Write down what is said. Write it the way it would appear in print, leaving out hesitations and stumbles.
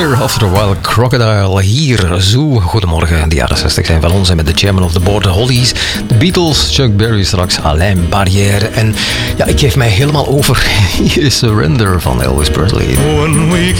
Surrender, oftewel Crocodile, hier zo. Goedemorgen, de jaren 60 zijn van ons en met de Chairman of the Board, de Hollies, de Beatles, Chuck Berry straks, Alain Barrière. En ja, ik geef mij helemaal over. Hier is Surrender van Elvis Presley. When we